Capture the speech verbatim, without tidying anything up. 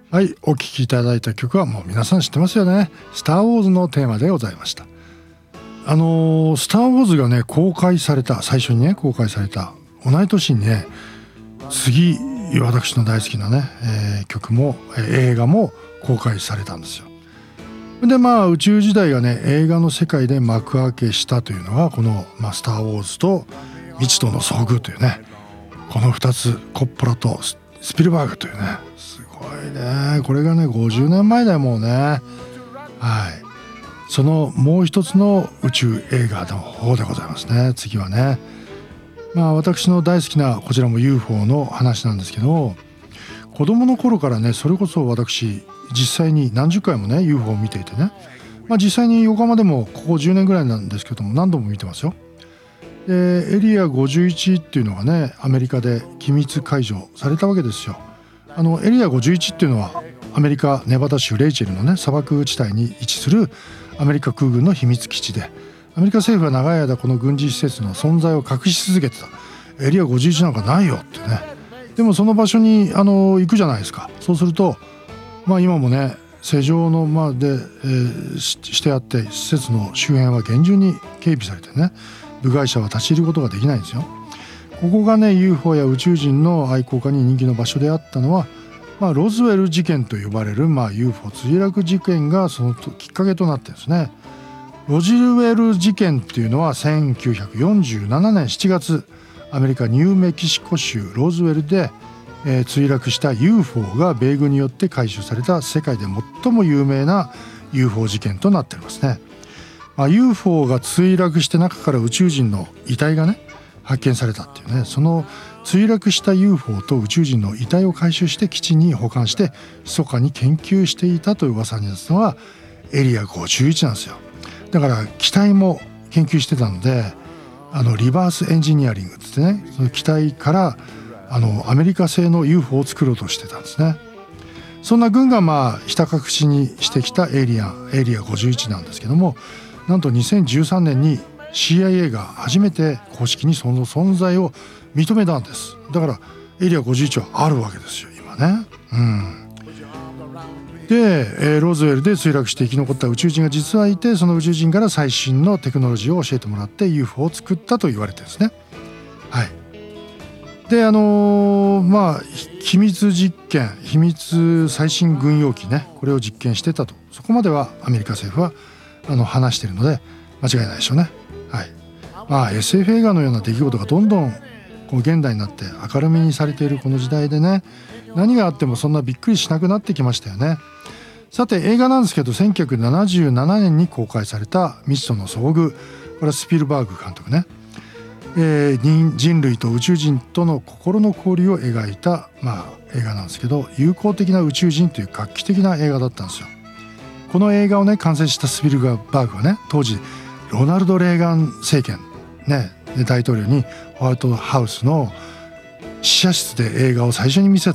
はい、お聴きいただいた曲はもう皆さん知ってますよね。スターウォーズのテーマでございました。あのー、スターウォーズがね公開された最初にね公開された同い年にね次私の大好きなね、えー、曲も、えー、映画も公開されたんですよ。でまあ宇宙時代がね映画の世界で幕開けしたというのがこの、まあ、スター・ウォーズと未知との遭遇というねこのふたつ、コッポラとスピルバーグというねすごいね。これがねごじゅうねんまえだよもうね。はい、そのもう一つの宇宙映画の方でございますね。次はねまあ私の大好きなこちらも ユーフォー の話なんですけど、子供の頃からねそれこそ私実際に何十回もね ユーフォー を見ていてね、まあ、実際に横浜でもここじゅうねんぐらいなんですけども何度も見てますよ。でエリアごじゅういちっていうのがねアメリカで機密解除されたわけですよ。あのエリアごじゅういちっていうのはアメリカネバダ州レイチェルのね砂漠地帯に位置するアメリカ空軍の秘密基地で、アメリカ政府は長い間この軍事施設の存在を隠し続けてた。エリアごじゅういちなんかないよってね。でもその場所にあの行くじゃないですか。そうするとまあ今もね施錠のまで、えー、し, してあって施設の周辺は厳重に警備されてね部外者は立ち入ることができないんですよ。ここがね ユーフォー や宇宙人の愛好家に人気の場所であったのは、まあ、ロズウェル事件と呼ばれる、まあ、ユーフォー 墜落事件がそのきっかけとなってですね。ロジウェル事件っていうのはせんきゅうひゃくよんじゅうななねんしちがつアメリカニューメキシコ州ロズウェルで、えー、墜落した ユーフォー が米軍によって回収された世界で最も有名な ユーフォー 事件となっていますね。まあ、ユーフォー が墜落して中から宇宙人の遺体がね発見されたっていうね、その墜落した ユーフォー と宇宙人の遺体を回収して基地に保管して密かに研究していたという噂になったのはエリアごじゅういちなんですよ。だから機体も研究してたのであのリバースエンジニアリングってねその機体からあのアメリカ製の ユーフォー を作ろうとしてたんですね。そんな軍がまあひた隠しにしてきたエイリアンエリアごじゅういちなんですけども、なんとにせんじゅうさんねんに シーアイエー が初めて公式にその存在を認めたんです。だからエリアごじゅういちはあるわけですよ今ね。うんで、えー、ロズウェルで墜落して生き残った宇宙人が実はいて、その宇宙人から最新のテクノロジーを教えてもらって ユーフォー を作ったと言われてるんですね。はい。であのー、まあ秘密実験秘密最新軍用機ねこれを実験してたと、そこまではアメリカ政府はあの話しているので間違いないでしょうね。はい。まあ エスエフ 映画のような出来事がどんどんこの現代になって明るみにされているこの時代でね、何があってもそんなびっくりしなくなってきましたよね。さて映画なんですけどせんきゅうひゃくななじゅうななねんに公開された未知との遭遇、これはスピルバーグ監督ね、えー、人類と宇宙人との心の交流を描いた、まあ、映画なんですけど、友好的な宇宙人という画期的な映画だったんですよ。この映画をね完成したスピルバーグはね当時ロナルド・レーガン政権ね大統領にホワイトハウスの試写室で映画を最初に見せた